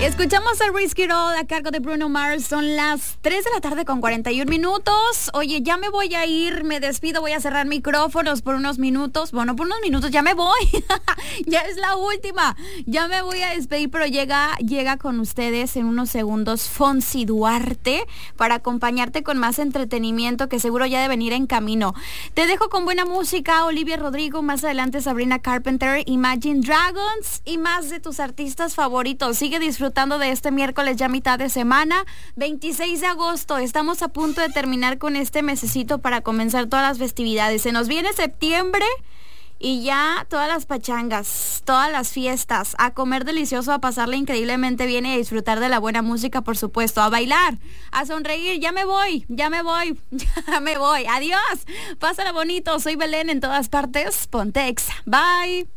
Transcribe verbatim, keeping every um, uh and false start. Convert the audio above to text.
Escuchamos a Risk It All a cargo de Bruno Mars. Son las tres de la tarde con cuarenta y un minutos. Oye, ya me voy a ir, me despido, voy a cerrar micrófonos por unos minutos. Bueno, por unos minutos ya me voy. Ya es la última. Ya me voy a despedir, pero llega, llega con ustedes en unos segundos Fonsi Duarte para acompañarte con más entretenimiento que seguro ya de venir en camino. Te dejo con buena música, Olivia Rodrigo, más adelante Sabrina Carpenter, Imagine Dragons y más de tus artistas favoritos. Sigue disfrutando de este miércoles ya mitad de semana, veintiséis de agosto. Estamos a punto de terminar con este mesecito para comenzar todas las festividades. Se nos viene septiembre y ya todas las pachangas, todas las fiestas, a comer delicioso, a pasarla increíblemente bien y a disfrutar de la buena música, por supuesto, a bailar, a sonreír. Ya me voy, ya me voy, ya me voy. Adiós, pásala bonito. Soy Belén en todas partes. Ponte Exa. Bye.